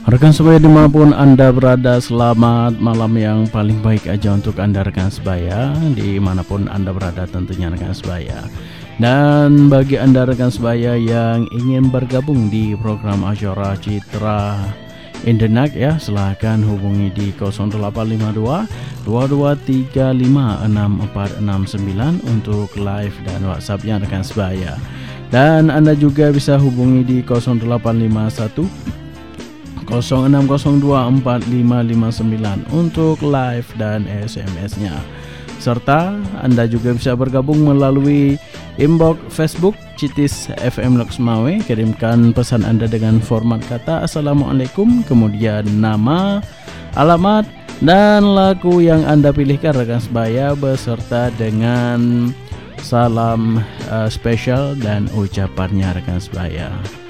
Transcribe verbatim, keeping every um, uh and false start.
Rekan sebaya dimanapun Anda berada, selamat malam yang paling baik aja untuk Anda rekan sebaya, dimanapun Anda berada tentunya rekan sebaya. Dan bagi Anda rekan sebaya yang ingin bergabung di program Asyara Citra Indenak ya, silahkan hubungi di nol delapan lima dua dua dua tiga lima enam empat enam sembilan untuk live dan WhatsAppnya rekan sebaya. Dan Anda juga bisa hubungi di nol delapan lima satu nol enam nol dua empat lima lima sembilan untuk live dan S M S-nya. Serta Anda juga bisa bergabung melalui inbox Facebook Citis F M Loksmawe. Kirimkan pesan Anda dengan format kata Assalamualaikum, kemudian nama, alamat, dan lagu yang Anda pilihkan rekan sebaya, beserta dengan salam uh, spesial dan ucapannya rekan sebaya.